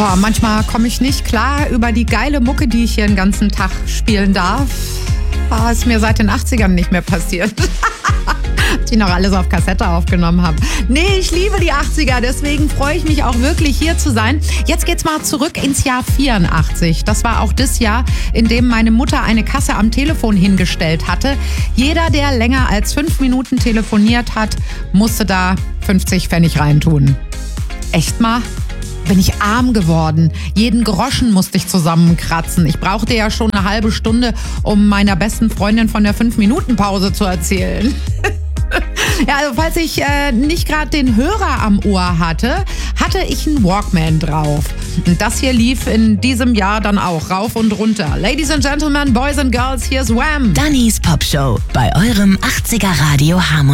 Boah, manchmal komme ich nicht klar über die geile Mucke, die ich hier den ganzen Tag spielen darf. Ist mir seit den 80ern nicht mehr passiert. Die noch alles auf Kassette aufgenommen haben. Nee, ich liebe die 80er, deswegen freue ich mich auch wirklich, hier zu sein. Jetzt geht's mal zurück ins Jahr 84. Das war auch das Jahr, in dem meine Mutter eine Kasse am Telefon hingestellt hatte. Jeder, der länger als 5 Minuten telefoniert hat, musste da 50 Pfennig reintun. Echt mal? Bin ich arm geworden. Jeden Groschen musste ich zusammenkratzen. Ich brauchte ja schon eine halbe Stunde, um meiner besten Freundin von der 5-Minuten-Pause zu erzählen. Ja, also falls ich nicht gerade den Hörer am Ohr hatte ich einen Walkman drauf. Und das hier lief in diesem Jahr dann auch rauf und runter. Ladies and Gentlemen, Boys and Girls, here's Wham! Dannys Popshow bei eurem 80er Radio Harmony.